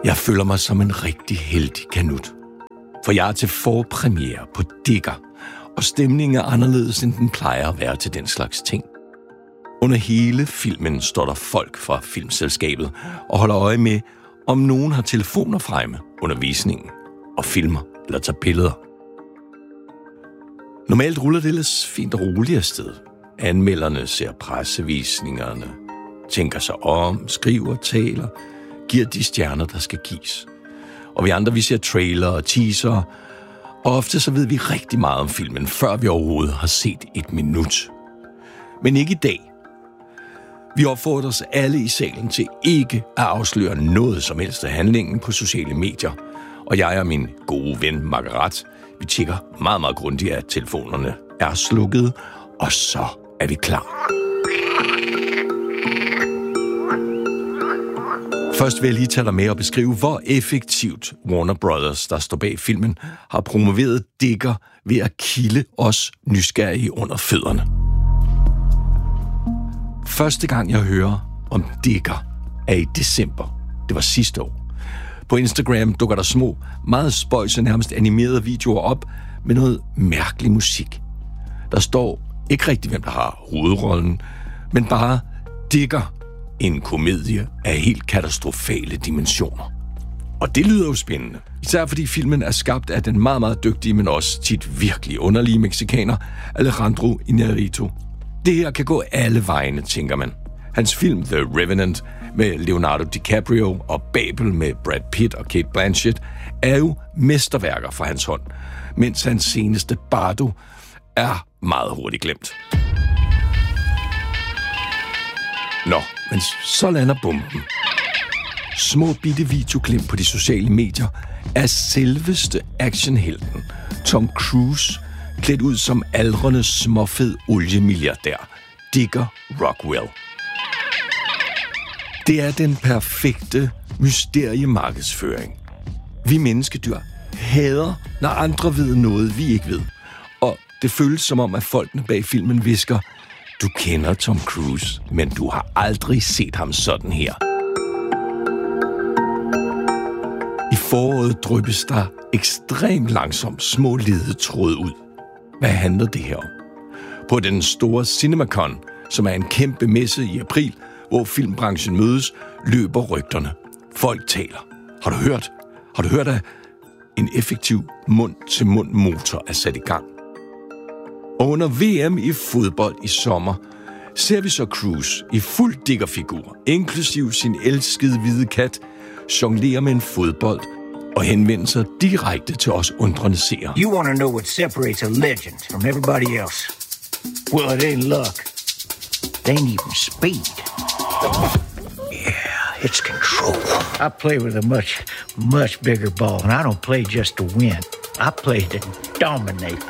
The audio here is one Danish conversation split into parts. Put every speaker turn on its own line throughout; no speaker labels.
Jeg føler mig som en rigtig heldig kanut. For jeg er til forpremiere på Digger, og stemningen er anderledes, end den plejer at være til den slags ting. Under hele filmen står der folk fra filmselskabet og holder øje med, om nogen har telefoner fremme under visningen og filmer eller tager billeder. Normalt ruller det ellers fint og roligt afsted. Anmelderne ser pressevisningerne, tænker sig om, skriver, taler, giver de stjerner, der skal gives. Og vi andre, vi ser trailer og teaser, og ofte så ved vi rigtig meget om filmen, før vi overhovedet har set et minut. Men ikke i dag. Vi opfordrer os alle i salen til ikke at afsløre noget som helst af handlingen på sociale medier. Og jeg og min gode ven Margaret, vi tjekker meget, meget grundigt, at telefonerne er slukket, og så er vi klar. Først vil jeg lige tage dig med og beskrive, hvor effektivt Warner Brothers, der står bag filmen, har promoveret Digger ved at kilde os nysgerrige under fødderne. Første gang, jeg hører om Digger, er i december. Det var sidste år. På Instagram dukker der små, meget spøjse, nærmest animerede videoer op med noget mærkelig musik. Der står ikke rigtig, hvem der har hovedrollen, men bare Digger, en komedie af helt katastrofale dimensioner. Og det lyder jo spændende. Især fordi filmen er skabt af den meget, meget dygtige, men også tit virkelig underlige mexikaner, Alejandro Iñárritu. Det her kan gå alle vegne, tænker man. Hans film The Revenant med Leonardo DiCaprio og Babel med Brad Pitt og Cate Blanchett er jo mesterværker fra hans hånd, mens hans seneste Bardo er meget hurtigt glemt. Nå, men så lander bomben. Små bitte videoklip på de sociale medier af selveste actionhelten Tom Cruise, klædt ud som aldrende småfed oliemilliardær Digger Rockwell. Det er den perfekte mysteriemarkedsføring. Vi menneskedyr hader, når andre ved noget, vi ikke ved. Og det føles som om, at folkene bag filmen hvisker, du kender Tom Cruise, men du har aldrig set ham sådan her. I foråret dryppes der ekstremt langsomt små ledetråde ud. Hvad handler det her om? På den store CinemaCon, som er en kæmpe messe i april, hvor filmbranchen mødes, løber rygterne. Folk taler. Har du hørt, at en effektiv mund-til-mund-motor er sat i gang? Og under VM i fodbold i sommer, ser vi så Cruise i fuld Digger-figur, inklusiv sin elskede hvide kat, jonglere med en fodbold og henvende sig direkte til os undrende seere.
You want to know what separates a legend from everybody else? Well, it ain't luck. It ain't even speed. Yeah, it's control. I play with a much bigger ball, and I don't play just to win. I play to dominate.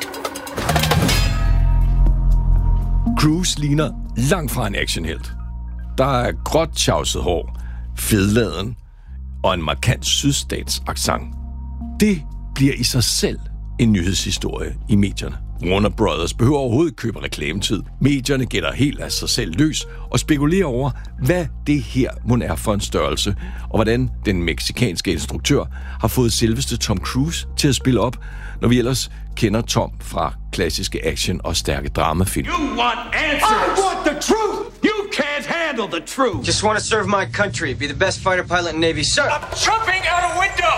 Cruise ligner langt fra en actionhelt. Der er gråt tjavset hår, fedladen og en markant sydstatsaccent. Det bliver i sig selv en nyhedshistorie i medierne. Warner Brothers behøver overhovedet købe reklametid. Medierne gætter helt af sig selv løs og spekulerer over, hvad det her mon er for en størrelse, og hvordan den mexikanske instruktør har fået selveste Tom Cruise til at spille op, når vi ellers kender Tom fra klassiske action- og stærke dramafilm.
You want answers! I want the truth! You can't handle the truth!
Just want to serve my country, be the best fighter pilot in Navy, sir!
I'm jumping out a window!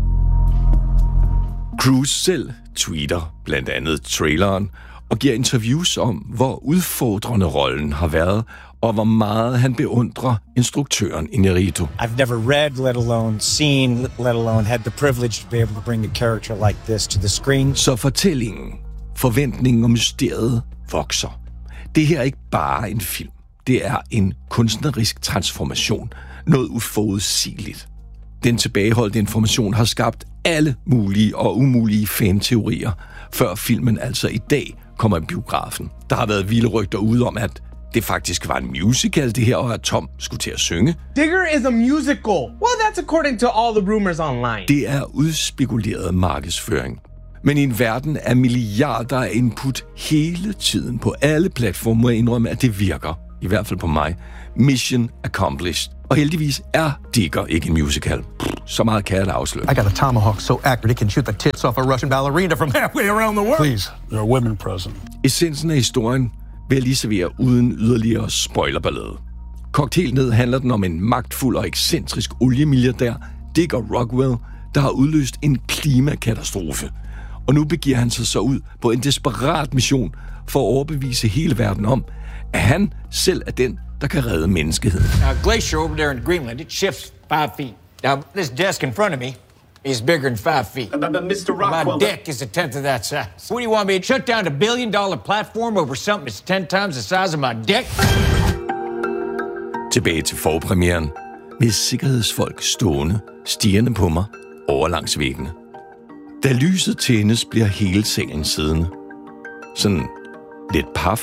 Cruise selv tweeter blandt andet traileren og giver interviews om, hvor udfordrende rollen har været, og hvor meget han beundrer instruktøren Iñárritu.
I've never read, let alone seen, let alone had the privilege to be able to bring a character like this to the screen.
Så fortællingen, forventningen og mysteriet vokser. Det her er ikke bare en film. Det er en kunstnerisk transformation. Noget uforudsigeligt. Den tilbageholdte information har skabt alle mulige og umulige fan-teorier, før filmen altså i dag kommer i biografen. Der har været vilde rygter ude om, at det faktisk var en musical, det her, og at Tom skulle til at synge.
Digger is a musical. Well, that's according to all the rumors online.
Det er udspekuleret markedsføring. Men i en verden af milliarder af input hele tiden på alle platforme, må jeg indrømme, at det virker. I hvert fald på mig. Mission accomplished. Og heldigvis er Digger ikke en musical. Så meget kan jeg da afsløre.
I got a tomahawk so accurate it can shoot the tits off a Russian ballerina from halfway around the world. Please, there are women present. Essensen
af historien vil jeg lige servere uden yderligere spoilerballade. Kogt helt ned handler den om en magtfuld og ekscentrisk oliemilliardær, Digger Rockwell, der har udløst en klimakatastrofe. Og nu begiver han sig så ud på en desperat mission for at overbevise hele verden om, at han selv er den, der kan redde menneskeheden.
Glacier over there in Greenland, it shifts 5 feet. Now, this desk in front of me is bigger than 5 feet.
Mr. Rockwell...
My dick is a tenth of that size. What do you want me to shut down a $1 billion platform over something that's 10 times the size of my dick?
Tilbage til forpremieren, med sikkerhedsfolk stående, stirrende på mig over langs væggene. Da lyset tændes, bliver hele salen siddende. Sådan lidt paf.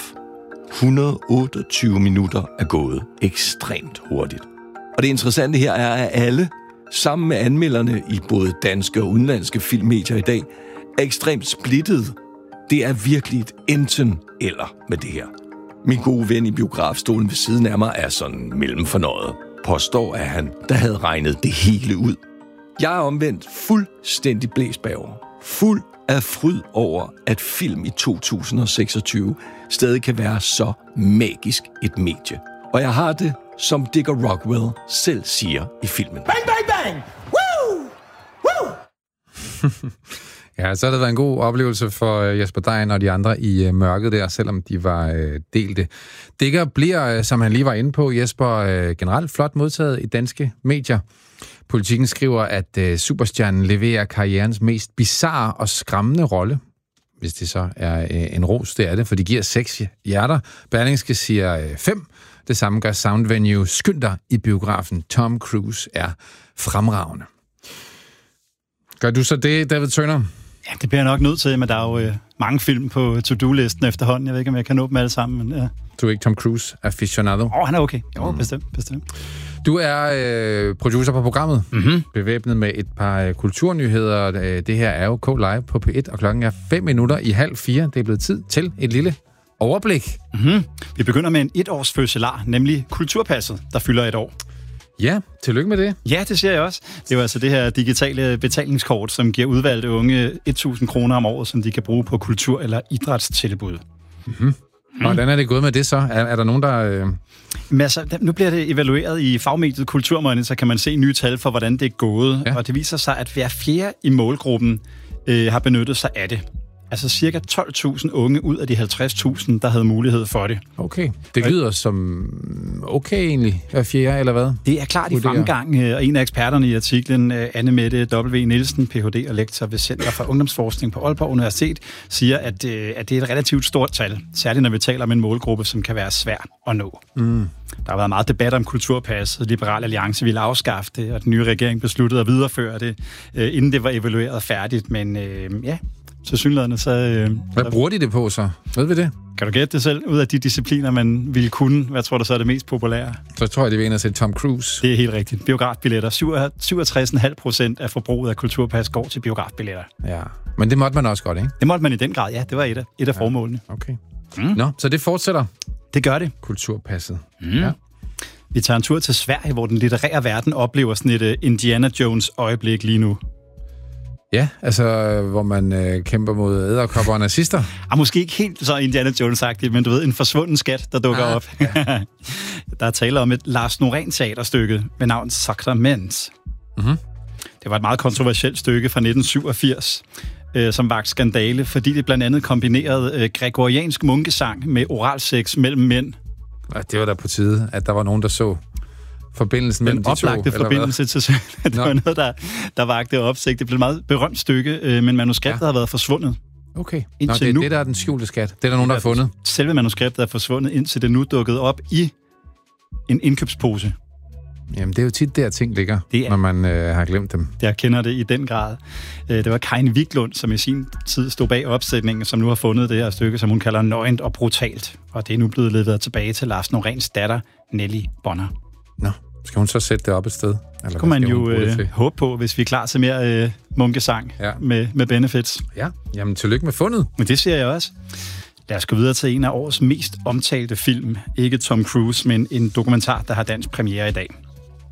128 minutter er gået ekstremt hurtigt. Og det interessante her er, at alle, sammen med anmelderne i både danske og udenlandske filmmedier i dag, er ekstremt splittet. Det er virkelig et enten eller med det her. Min gode ven i biografstolen ved siden af mig er sådan mellemfornøjet. Påstår, at han, der havde regnet det hele ud. Jeg er omvendt fuldstændig blæst bagover. Fuld af fryd over, at film i 2026 stadig kan være så magisk et medie. Og jeg har det, som Digger Rockwell selv siger i filmen.
Bang, bang, bang! Woo! Woo!
Ja, så har det været en god oplevelse for Jesper Dejen og de andre i mørket der, selvom de var delte. Digger bliver, som han lige var inde på, Jesper, generelt flot modtaget i danske medier. Politikken skriver, at superstjernen leverer karrierens mest bizarre og skræmmende rolle. Hvis det så er en ros, det er det, for de giver 6 hjerter. Berlingske siger 5. Det samme gør Sound Venue. Skynd dig i biografen. Tom Cruise er fremragende. Gør du så det, David Turner?
Ja, det bliver jeg nok nødt til, men der er jo mange film på to-do-listen efterhånden. Jeg ved ikke, om jeg kan nå dem alle sammen, men ja.
Du er ikke Tom Cruise aficionado?
Han er okay. Jo, bestemt.
Du er producer på programmet, bevæbnet med et par kulturnyheder. Det her er jo K-Live på P1, og klokken er 3:05. Det er blevet tid til et lille overblik.
Vi begynder med en 1-års fødselar, nemlig Kulturpasset, der fylder 1 år.
Ja, tillykke med det.
Ja, det siger jeg også. Det er jo altså det her digitale betalingskort, som giver udvalgte unge 1.000 kroner om året, som de kan bruge på kultur- eller idrætstilbud.
Hvordan er det gået med det så? Er der nogen, der...
Men altså, nu bliver det evalueret i fagmediet Kulturmonitor, kan man se nye tal for, hvordan det er gået. Ja. Og det viser sig, at hver 4 i målgruppen har benyttet sig af det. Altså cirka 12.000 unge ud af de 50.000, der havde mulighed for det.
Okay. Det lyder som okay egentlig, hver 4, eller hvad?
Det er klart i fremgang, og en af eksperterne i artiklen, Anne Mette W. Nielsen, Ph.D. og lektor ved Center for Ungdomsforskning på Aalborg Universitet, siger, at det er et relativt stort tal, særligt når vi taler om en målgruppe, som kan være svær at nå. Der har været meget debat om kulturpasset. Liberal Alliance ville afskaffe det, og den nye regering besluttede at videreføre det, inden det var evalueret færdigt, men så synligheden så...
Hvad bruger de det på så? Ved vi det?
Kan du gætte det selv? Ud af de discipliner, man ville kunne, hvad tror du så er det mest populære?
Så tror jeg, det vil ind og sætte Tom Cruise.
Det er helt rigtigt. Biografbilletter. 67,5% af forbruget af kulturpas går til biografbilletter.
Ja, men det måtte man også godt, ikke?
Det måtte man i den grad, ja. Det var et af formålene.
Okay. Nå, så det fortsætter?
Det gør det.
Kulturpasset. Ja.
Vi tager en tur til Sverige, hvor den litterære verden oplever sådan et Indiana Jones øjeblik lige nu.
Ja, altså hvor man kæmper mod edderkopper og nazister.
Måske ikke helt så Indiana Jones-agtigt, men du ved, en forsvunden skat, der dukker op. Ja. Der er tale om et Lars Norén-teaterstykke med navn Sakrament. Det var et meget kontroversielt stykke fra 1987, som vakte skandale, fordi det blandt andet kombinerede gregoriansk munkesang med oralsex mellem mænd.
Ja, det var da på tide, at der var nogen, der så forbindelsen mellem de to.
Den oplagte forbindelse til søn. Det var noget, der vagte opsigt. Det blev et meget berømt stykke, men manuskriptet har været forsvundet.
Okay. Nå, det er nu, det, der er den skjulte skat. Det er der nogen, der har fundet.
Selve manuskriptet er forsvundet, indtil det nu dukkede op i en indkøbspose.
Jamen, det er jo tit der ting ligger, når man har glemt dem.
Jeg kender det i den grad. Det var Karin Wiklund, som i sin tid stod bag opsætningen, som nu har fundet det her stykke, som hun kalder nøgent og brutalt. Og det er nu blevet leveret tilbage til Lars Noréns datter, Nelly Bonner.
Nå, skal hun så sætte det op et sted? Eller
det kunne man jo håbe på, hvis vi er klar til mere munkesang med benefits.
Ja, jamen tillykke med fundet.
Men det siger jeg også. Lad os gå videre til en af årets mest omtalte film. Ikke Tom Cruise, men en dokumentar, der har dansk premiere i dag.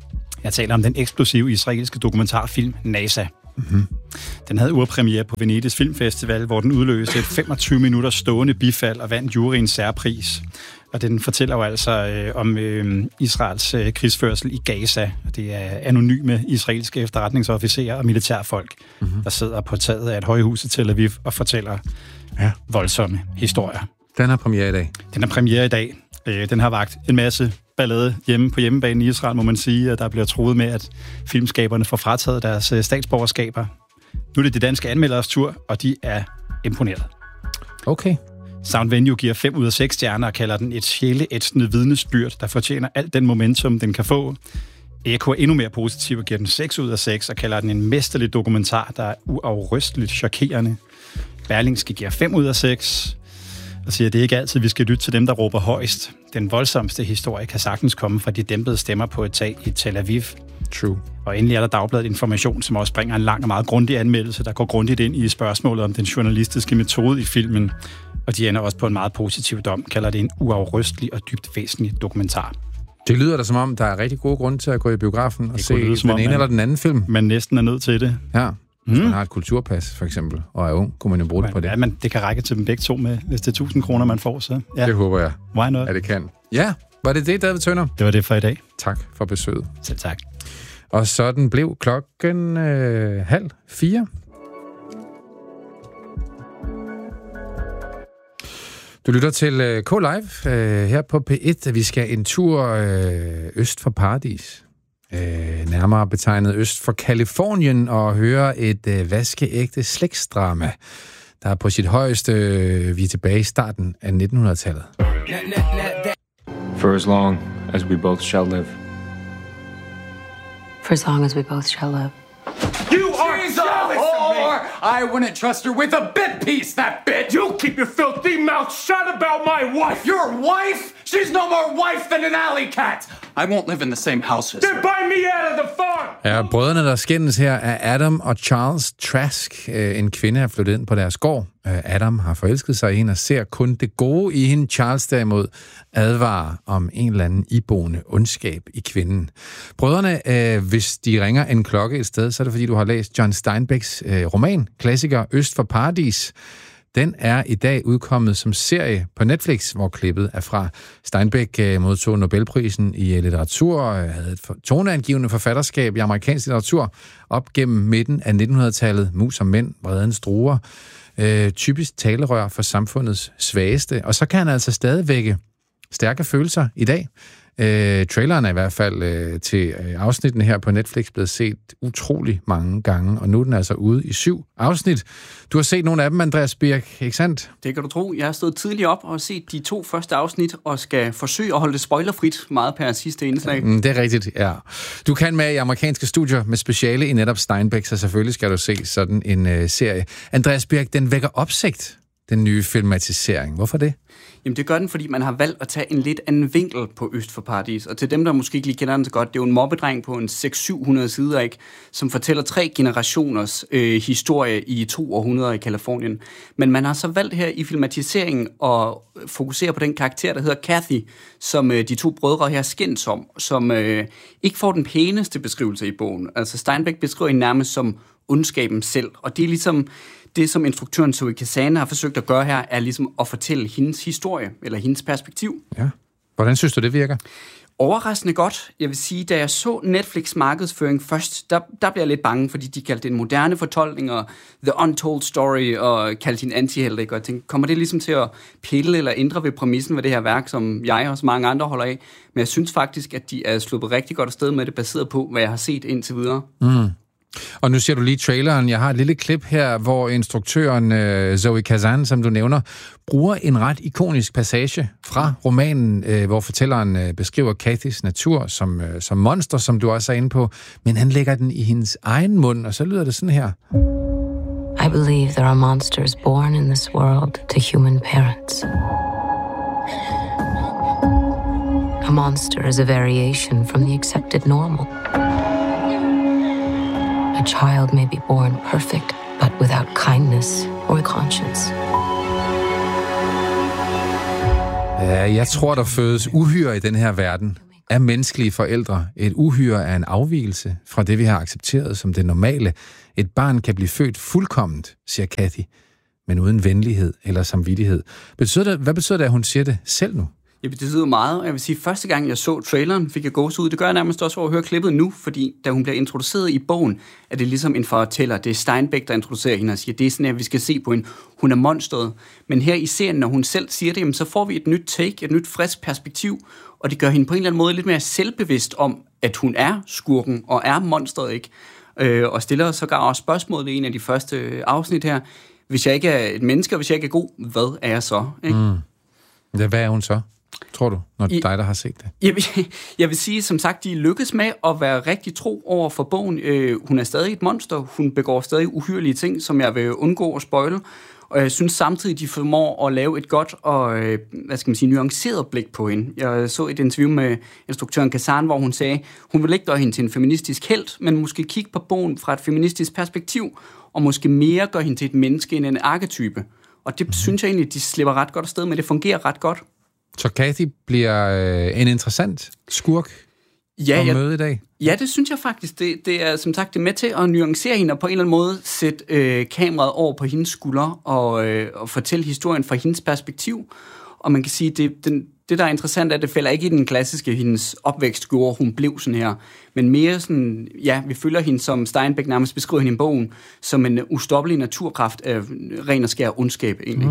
Jeg taler om den eksplosive israelske dokumentarfilm NASA. Mm-hmm. Den havde urpremiere på Venedigs Filmfestival, hvor den udløste et 25 minutter stående bifald og vandt juryens særpris. Og den fortæller jo altså om Israels krigsførsel i Gaza. Det er anonyme israelske efterretningsofficerer og militærfolk, der sidder på taget af et højhus i Tel Aviv og fortæller voldsomme historier.
Den har premiere i dag.
Den er premiere i dag. Den har vagt en masse ballade hjemme på hjemmebanen i Israel, må man sige, at der bliver truet med, at filmskaberne får frataget deres statsborgerskaber. Nu er det de danske anmelderes tur, og de er imponeret.
Okay.
Sound Venue giver 5 ud af 6 stjerner og kalder den et sjæleætsende vidnesbyrd, der fortjener alt den momentum, den kan få. Eko er endnu mere positiv og giver den 6 ud af 6 og kalder den en mesterlig dokumentar, der er uafrysteligt chokerende. Berlingske giver 5 ud af 6 og siger, at det er ikke altid, vi skal lytte til dem, der råber højst. Den voldsomste historie kan sagtens komme fra de dæmpede stemmer på et tag i Tel Aviv.
True.
Og endelig er der Dagbladet Information, som også bringer en lang og meget grundig anmeldelse, der går grundigt ind i spørgsmålet om den journalistiske metode i filmen. Og de ender også på en meget positiv dom, kalder det en uafrystelig og dybt væsentlig dokumentar.
Det lyder da som om, der er rigtig gode grunde til at gå i biografen og se den ene eller den anden film.
Man næsten er nødt til det.
Ja. Hvis man har et kulturpas, for eksempel, og er ung, kunne man jo bruge det på det.
Ja, men det kan række til dem begge to med, hvis det er 1.000 kroner, man får, så... Ja.
Det håber jeg.
Why not?
Ja, det kan. Ja, var det, David Tønder?
Det var det for i dag.
Tak for besøget.
Selv tak.
Og sådan blev klokken 3:30. Du lytter til K-Live her på P1. Vi skal en tur øst for Paradis. Nærmere betegnet øst for Californien, og høre et vaskeægte slægtsdrama, der er på sit højeste. Vi er tilbage i starten af 1900-tallet.
For as long as we both shall live.
For as long as we both shall live.
You are the whore! I wouldn't trust her with a bit piece, that bitch! You keep your filthy mouth shut about my wife! Your wife? She's no more wife than an alley cat! I won't live in the same house as her. Then buy me out of the farm!
Ja, brødrene, der skændes her, er Adam og Charles Trask. En kvinde er flyttet ind på deres gård. Adam har forelsket sig i hende og ser kun det gode i hende. Charles derimod advarer om en eller anden iboende ondskab i kvinden. Brødrene, hvis de ringer en klokke et sted, så er det fordi, du har læst John Steinbecks roman, klassiker Øst for Paradis. Den er i dag udkommet som serie på Netflix, hvor klippet er fra. Steinbeck modtog Nobelprisen i litteratur, havde et toneangivende forfatterskab i amerikansk litteratur op gennem midten af 1900-tallet. Mus og mænd, vredens druer, typisk talerør for samfundets svageste. Og så kan han altså stadig vække stærke følelser i dag. Traileren er i hvert fald til afsnitten her på Netflix blevet set utrolig mange gange, og nu er den altså ude i 7 afsnit. Du har set nogle af dem, Andreas Birk, ikke sandt?
Det kan du tro. Jeg har stået tidligt op og set de 2 første afsnit, og skal forsøge at holde det spoilerfrit meget per sidste indslag.
Det er rigtigt, ja. Du kan med i amerikanske studier med speciale i netop Steinbeck, så selvfølgelig skal du se sådan en serie. Andreas Birk, den vækker opsigt, den nye filmatisering. Hvorfor det?
Jamen det gør den, fordi man har valgt at tage en lidt anden vinkel på Øst for Paradis. Og til dem, der måske ikke lige kender den så godt, det er jo en mobbedreng på en 600-700 sider, ikke, som fortæller 3 generationers historie i 2 århundreder i Californien. Men man har så valgt her i filmatiseringen at fokusere på den karakter, der hedder Kathy, som de 2 brødre her skændes om, som ikke får den pæneste beskrivelse i bogen. Altså Steinbeck beskriver hende nærmest som ondskaben selv, og det er ligesom... Det, som instruktøren Zoe Kazan har forsøgt at gøre her, er ligesom at fortælle hendes historie, eller hendes perspektiv.
Ja. Hvordan synes du, det virker?
Overraskende godt. Jeg vil sige, da jeg så Netflix markedsføring først, der blev jeg lidt bange, fordi de kaldte det en moderne fortolkning, og The Untold Story, og kaldte hende antihelt, ikke? Og jeg tænkte, kommer det ligesom til at pille eller ændre ved præmissen ved det her værk, som jeg og så mange andre holder af? Men jeg synes faktisk, at de er sluppet rigtig godt afsted med det, baseret på, hvad jeg har set indtil videre.
Og nu ser du lige traileren. Jeg har et lille klip her, hvor instruktøren Zoe Kazan, som du nævner, bruger en ret ikonisk passage fra romanen, hvor fortælleren beskriver Kathys natur som monster, som du også er inde på, men han lægger den i hendes egen mund, og så lyder det sådan her.
I believe there are monsters born in this world to human parents. A monster is a variation from the accepted normal. A child may be born perfect, but without kindness or conscience.
Ja, jeg tror, der fødes uhyre i den her verden. Er menneskelige forældre et uhyre af en afvigelse fra det, vi har accepteret som det normale? Et barn kan blive født fuldkomment, siger Kathy, men uden venlighed eller samvittighed. Hvad betyder det, at hun siger det selv nu?
Ja, det betyder meget. Jeg vil sige, første gang jeg så traileren, fik jeg gåsehud. Det gør jeg nærmest også over at høre klippet nu, fordi da hun bliver introduceret i bogen, er det ligesom en fortæller. Det er Steinbeck, der introducerer hende og siger, det er sådan, at vi skal se på hende. Hun er monstret. Men her i serien, når hun selv siger det, jamen, så får vi et nyt take, et nyt frisk perspektiv, og det gør hende på en eller anden måde lidt mere selvbevidst om, at hun er skurken og er monstret, ikke? Og stiller sågar også spørgsmålet i en af de første afsnit her. Hvis jeg ikke er et menneske, og hvis jeg ikke er god, hvad er jeg så? Ikke?
Ja, hvad er hun så? Tror du, når dig, der har set det?
Jeg vil sige, som sagt, de lykkes med at være rigtig tro over for bogen. Hun er stadig et monster. Hun begår stadig uhyrlige ting, som jeg vil undgå at spoile. Og jeg synes samtidig, de formår at lave et godt og, nuanceret blik på hende. Jeg så et interview med instruktøren Kazan, hvor hun sagde, hun vil ikke gøre hende til en feministisk helt, men måske kigge på bogen fra et feministisk perspektiv, og måske mere gøre hende til et menneske end en arketype. Og det synes jeg egentlig, de slipper ret godt afsted med. Det fungerer ret godt.
Så Kathy bliver en interessant skurk at møde i dag?
Ja, det synes jeg faktisk. Det er som sagt det med til at nuancere hende og på en eller anden måde sætte kameraet over på hendes skuldre og fortælle historien fra hendes perspektiv. Og man kan sige, det der er interessant, er, at det falder ikke i den klassiske, hendes opvækst gjorde, hun blev sådan her. Men mere sådan, ja, vi følger hende, som Steinbeck nærmest beskriver hende i bogen, som en ustoppelig naturkraft af ren og skær ondskab egentlig.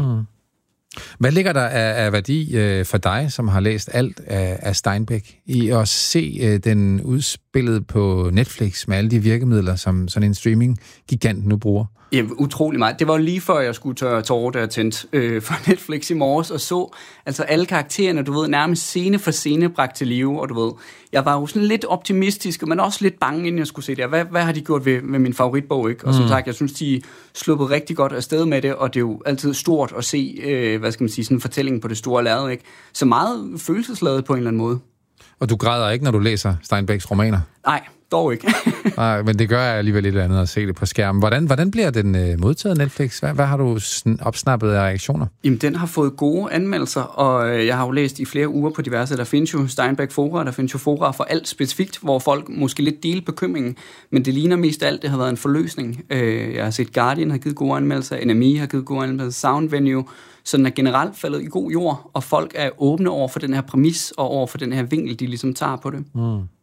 Hvad ligger der af værdi for dig, som har læst alt af Steinbeck, i at se den udspillet på Netflix med alle de virkemidler, som sådan en streaming-gigant nu bruger?
Ja, utrolig meget. Det var lige før, jeg skulle tørre tårer, da jeg tændte for Netflix i morges, og så altså alle karaktererne, du ved, nærmest scene for scene bragt til live, og du ved, jeg var jo sådan lidt optimistisk, men også lidt bange, inden jeg skulle se det. Hvad har de gjort ved min favoritbog, ikke? Og som sagt, jeg synes, de sluppede rigtig godt afsted med det, og det er jo altid stort at se, sådan en fortælling på det store lærred, ikke? Så meget følelsesladet på en eller anden måde.
Og du græder ikke, når du læser Steinbecks romaner?
Nej, dog ikke.
Nej, men det gør jeg alligevel lidt andet at se det på skærmen. Hvordan bliver den modtaget Netflix? Hvad har du opsnappet af reaktioner?
Jamen, den har fået gode anmeldelser, og jeg har jo læst i flere uger på diverse. Der findes jo Steinbeck-fora, der findes jo fora for alt specifikt, hvor folk måske lidt deler bekymringen, men det ligner mest alt, det har været en forløsning. Jeg har set Guardian har givet gode anmeldelser, NME har givet gode anmeldelser, Sound Venue, så den er generelt faldet i god jord, og folk er åbne over for den her præmis, og over for den her vinkel, de ligesom tager på det.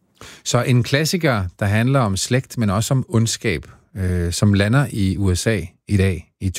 Så en klassiker, der handler om slægt, men også om ondskab, som lander i USA i dag, i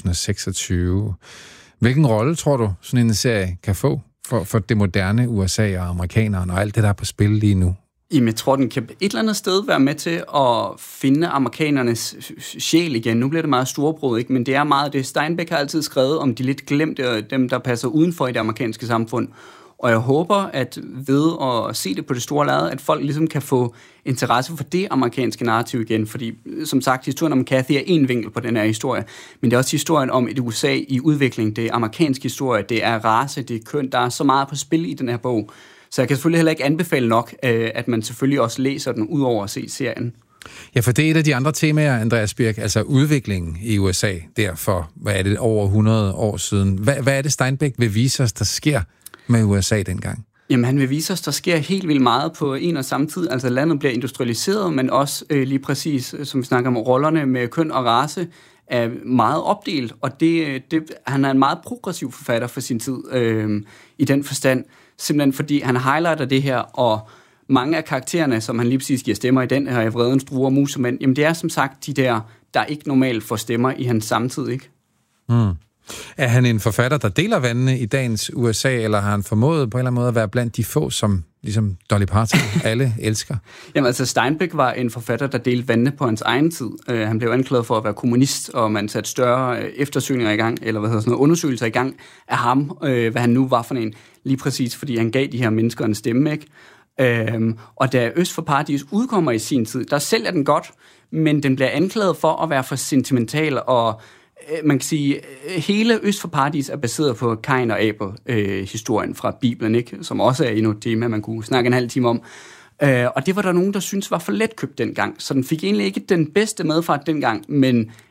2026. Hvilken rolle tror du, sådan en serie kan få for det moderne USA og amerikanerne og alt det, der er på spil lige nu?
Jamen, jeg tror, den kan et eller andet sted være med til at finde amerikanernes sjæl igen. Nu bliver det meget storbrud, ikke? Men det er meget det. Steinbeck har altid skrevet om de lidt glemte, dem der passer udenfor i det amerikanske samfund. Og jeg håber, at ved at se det på det store lærred, at folk ligesom kan få interesse for det amerikanske narrativ igen. Fordi, som sagt, historien om Kathy er en vinkel på den her historie. Men det er også historien om et USA i udvikling. Det er amerikansk historie, det er race, det er køn. Der er så meget på spil i den her bog. Så jeg kan selvfølgelig heller ikke anbefale nok, at man selvfølgelig også læser den, ud over at se serien.
Ja, for det er et af de andre temaer, Andreas Birk, altså udviklingen i USA, derfor, hvad er det, over 100 år siden. Hvad er det, Steinbeck vil vise os, der sker med USA dengang?
Jamen, han vil vise os, der sker helt vildt meget på en og samme tid. Altså, landet bliver industrialiseret, men også lige præcis, som vi snakker om, rollerne med køn og race, er meget opdelt, og han er en meget progressiv forfatter for sin tid i den forstand, simpelthen fordi han highlighter det her, og mange af karaktererne, som han lige præcis giver stemmer i den her, i Vredens Druer og Musemænd, jamen det er som sagt de der ikke normalt får stemmer i hans samtid, ikke?
Er han en forfatter, der deler vandene i dagens USA, eller har han formået på en eller anden måde at være blandt de få, som ligesom Dolly Parton alle elsker?
Jamen altså, Steinbeck var en forfatter, der delte vandene på hans egen tid. Han blev anklaget for at være kommunist, og man satte større eftersøgninger i gang, eller undersøgelser i gang af ham, hvad han nu var for en, lige præcis fordi han gav de her mennesker en stemme, ikke? Og da Øst for Paradis udkommer i sin tid, der sælger den godt, men den bliver anklaget for at være for sentimental, og man kan sige, hele Øst for Paradis er baseret på Kain og Abel-historien fra Bibelen, ikke? Som også er endnu et tema, man kunne snakke en halv time om. Og det var der nogen, der syntes var for letkøbt dengang, så den fik egentlig ikke den bedste medfart dengang, men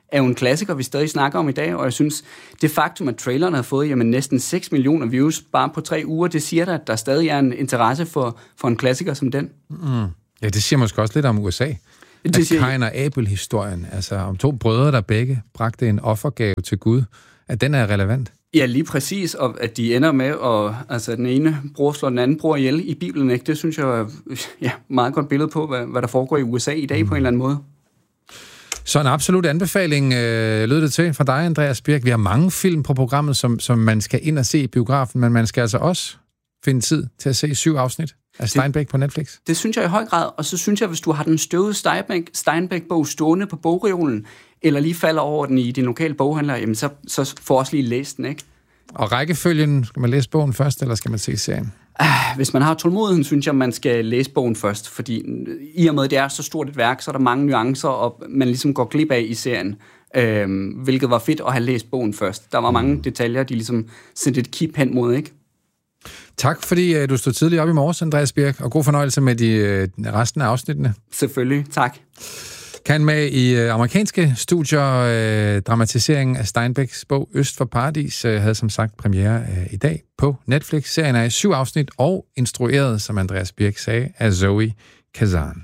er jo en klassiker, vi stadig snakker om i dag, og jeg synes, det faktum, at traileren har fået næsten 6 millioner views bare på 3 uger, det siger da, at der stadig er en interesse for en klassiker som den.
Ja, det siger måske også lidt om USA. Kain og Abel-historien, altså om 2 brødre, der begge bragte en offergave til Gud, at den er relevant.
Ja, lige præcis, og at de ender med, at den ene bror slår den anden bror ihjel i Bibelen, ikke? Det synes jeg er meget godt billede på, hvad der foregår i USA i dag på en eller anden måde.
Så en absolut anbefaling lød det til fra dig, Andreas Birk. Vi har mange film på programmet, som man skal ind og se i biografen, men man skal altså også finde tid til at se 7 afsnit af Steinbeck på Netflix.
Det synes jeg i høj grad, og så synes jeg, hvis du har den støvede Steinbeck-bog stående på bogreolen, eller lige falder over den i din lokale boghandler, jamen så får også lige læst den, ikke?
Og rækkefølgen, skal man læse bogen først, eller skal man se serien?
Hvis man har tålmodigheden, synes jeg, man skal læse bogen først, fordi i og med, det er så stort et værk, så er der mange nuancer, og man ligesom går glip af i serien, hvilket var fedt at have læst bogen først. Der var mange detaljer, de ligesom sendte et kip hen mod, ikke?
Tak, fordi du stod tidligt op i morges, Andreas Birk, og god fornøjelse med resten af afsnittene.
Selvfølgelig, tak.
Kan med i amerikanske studier, dramatiseringen af Steinbecks bog Øst for Paradis havde som sagt premiere i dag på Netflix. Serien er i 7 afsnit og instrueret, som Andreas Birk sagde, af Zoe Kazan.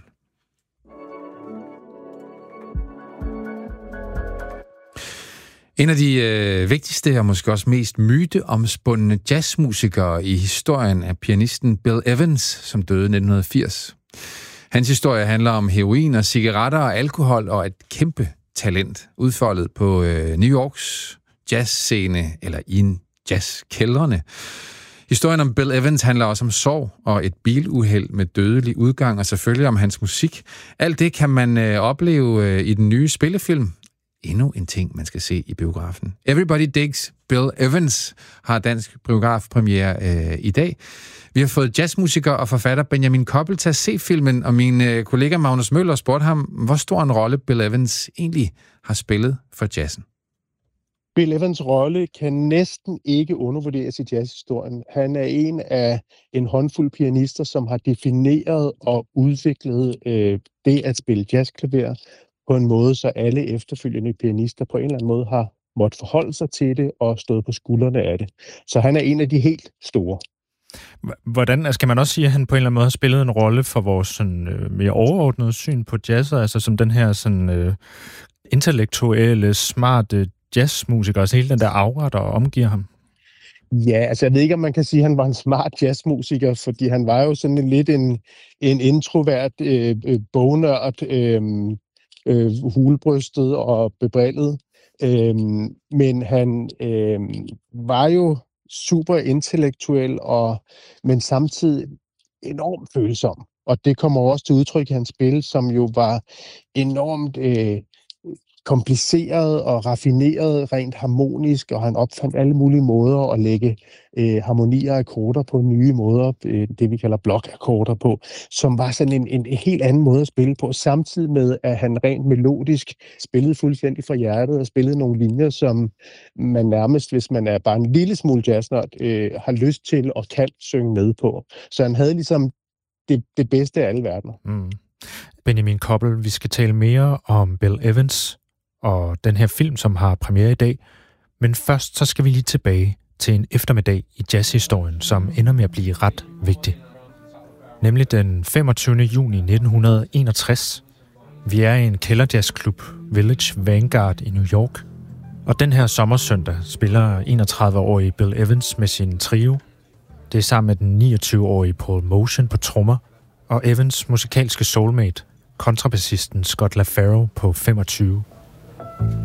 En af de vigtigste og måske også mest myteomspundne jazzmusikere i historien er pianisten Bill Evans, som døde i 1980. Hans historie handler om heroin og cigaretter og alkohol og et kæmpe talent udfoldet på New Yorks jazzscene eller i jazzkældrene. Historien om Bill Evans handler også om sorg og et biluheld med dødelig udgang og selvfølgelig om hans musik. Alt det kan man opleve i den nye spillefilm. Endnu en ting, man skal se i biografen. Everybody Digs Bill Evans har dansk biografpremiere i dag. Vi har fået jazzmusiker og forfatter Benjamin Koppel til at se filmen, og min kollega Magnus Møller spurgte ham, hvor stor en rolle Bill Evans egentlig har spillet for jazzen.
Bill Evans' rolle kan næsten ikke undervurderes i jazzhistorien. Han er en af en håndfuld pianister, som har defineret og udviklet det at spille jazzklaver på en måde, så alle efterfølgende pianister på en eller anden måde har måttet forholde sig til det og stået på skuldrene af det. Så han er en af de helt store.
Hvordan skal man også sige, at han på en eller anden måde har spillet en rolle for vores sådan, mere overordnede syn på jazz, altså som den her sådan, intellektuelle, smarte jazzmusiker, altså hele den der aura, der omgiver ham?
Ja, altså jeg ved ikke, om man kan sige, at han var en smart jazzmusiker, fordi han var jo sådan lidt en introvert bognørd, hulbrystet og bebrillet. Men han var jo super intellektuel, men samtidig enormt følsom. Og det kommer også til udtryk i hans spil, som jo var enormt kompliceret og raffineret, rent harmonisk, og han opfandt alle mulige måder at lægge harmonier og akkorder på nye måder, det vi kalder blokakkorder på, som var sådan en helt anden måde at spille på, samtidig med, at han rent melodisk spillede fuldstændig fra hjertet og spillede nogle linjer, som man nærmest, hvis man er bare en lille smule jazznørd, har lyst til og kan synge med på. Så han havde ligesom det bedste af alle verdener.
Mm. Benjamin Koppel, vi skal tale mere om Bill Evans og den her film, som har premiere i dag. Men først så skal vi lige tilbage til en eftermiddag i jazzhistorien, som ender med at blive ret vigtig. Nemlig den 25. juni 1961. Vi er i en kælderjazzklub, Village Vanguard i New York. Og den her sommersøndag spiller 31-årige Bill Evans med sin trio. Det er sammen med den 29-årige Paul Motion på trommer, og Evans musikalske soulmate, kontrabassisten Scott LaFaro på 25.